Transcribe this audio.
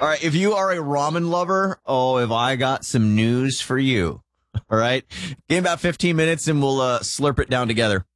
All right. If you are a ramen lover, have I got some news for you. All right. Give me about 15 minutes and we'll slurp it down together.